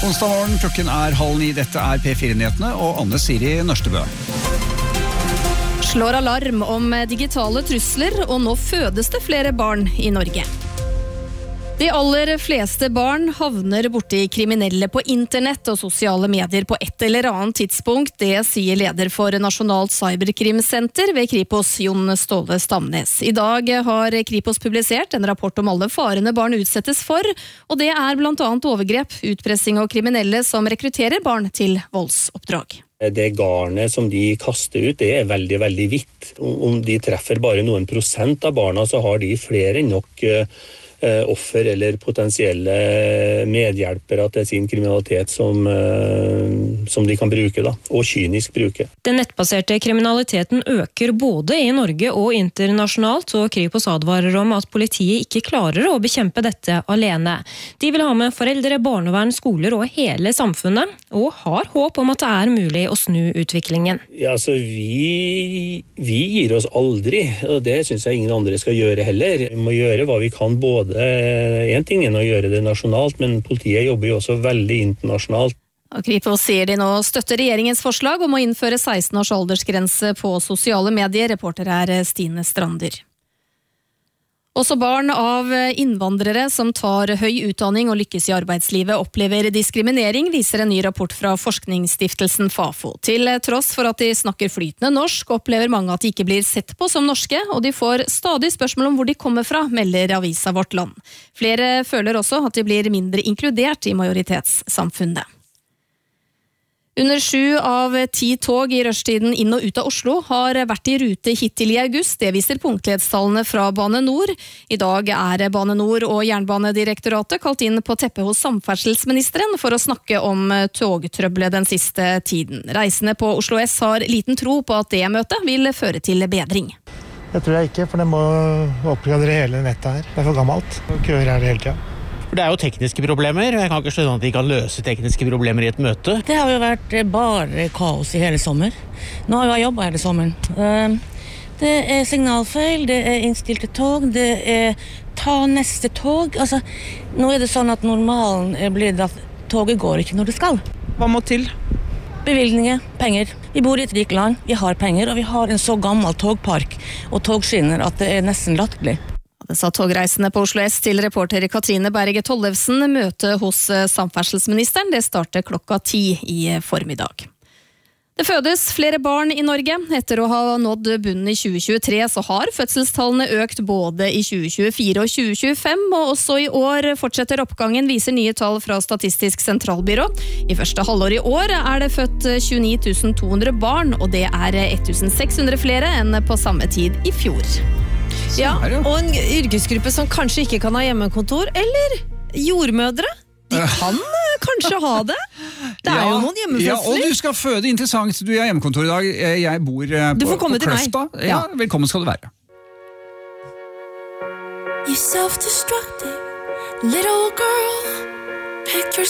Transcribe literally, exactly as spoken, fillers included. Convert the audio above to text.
Onsdag morgen, klokken er halv ni. Dette er P fire-nyhetene og Anne Siri Nørstebø. Slår alarm om digitale trusler, og nå fødes det flere barn i Norge. De aller fleste barn havner borti kriminelle på internett og sosiale medier på et eller annet tidspunkt. Det sier leder for Nasjonalt Cyberkrimsenter ved Kripos, Jon Ståle Stamnes. I dag har Kripos publisert en rapport om alle farene barn utsettes for, og det er blant annet overgrep, utpressing og kriminelle som rekrutterer barn til voldsoppdrag. Det garnet som de kaster ut, det er veldig, veldig vidt. Om de treffer bare noen prosent av barna, så har de flere enn nok offer eller potensielle medhjelpere til sin kriminalitet som, som de kan bruke, da, og kynisk bruke. Den nettbaserte kriminaliteten øker både i Norge og internasjonalt, og Kripos advarer om at politiet ikke klarer å bekjempe dette alene. De vil ha med foreldre, barnevern, skoler og hele samfunnet, og har håp om at det er mulig å snu utviklingen. Ja, altså, vi, vi gir oss aldri, og det synes jeg ingen andre skal gjøre heller. Vi må gjøre hva vi kan både En ting er å gjøre det nasjonalt, men politiet jobber jo også veldig internasjonalt. Kripos sier de nå støtter regjeringens forslag om å innføre seksten års aldersgrense på sosiale medier. Reporter er Stine Strander. Også barn av innvandrere som tar høy utdanning og lykkes i arbeidslivet opplever diskriminering, viser en ny rapport fra forskningsstiftelsen Fafo. Til tross for at de snakker flytende norsk, opplever mange at de ikke blir sett på som norske, og de får stadig spørsmål om hvor de kommer fra, melder avisa Vårt Land. Flere føler også at de blir mindre inkludert i majoritetssamfunnet. Under sju av ti tog i rushtiden inn og ut av Oslo har vært i rute hittil i august. Det viser punktlighetstallene fra Bane Nor. I dag er Bane Nor og Jernbanedirektoratet kalt inn på teppet hos samferdselsministeren for å snakke om togtrøbbelet den siste tiden. Reisende på Oslo S har liten tro på at det møtet vil føre til bedring. Det tror jeg ikke, for det må oppgradere hele nettet her. Det er for gammelt. Køer er det hele tiden. Det er jo tekniske problemer, og jeg kan ikke skjønne at de kan løse tekniske problemer i et møte. Det har jo vært bare kaos i hele sommer. Nå har jeg jobbet hele sommeren. Det er signalfeil, det er innstilte tog, det er ta neste tog. Altså, nå er det sånn at normalen er blitt at toget går ikke når det skal. Hva må til? Bevilgninger, penger. Vi bor i et rikt land, vi har penger, og vi har en så gammel togpark og togskinner at det er nesten latterlig. Det sa togreisende på Oslo S til reporter Katrine Berge Tollefsen. Møte hos samferdselsministeren, det starter klokka ti i formiddag. Det fødes flere barn i Norge. Etter å ha nådd bunnen i tjue tjuetre så har fødselstallene økt både i tjue tjuefire og tjue tjuefem, og også i år fortsetter oppgangen, viser nye tall fra Statistisk sentralbyrå. I første halvår i år er det født tjueni tusen to hundre barn, og det er ett tusen seks hundre flere enn på samme tid i fjor. Ja, og en yrkesgruppe som kanskje ikke kan ha hjemmekontor, eller jordmødre. De kan kanskje ha det. Det er ja, jo noen hjemmefødsler. Ja, og du skal føde interessant. Du er hjemmekontor i dag. Jeg bor på, du får komme på til Kløfta. Meg. Ja, velkommen skal du være. You self-destructive little girl, pick your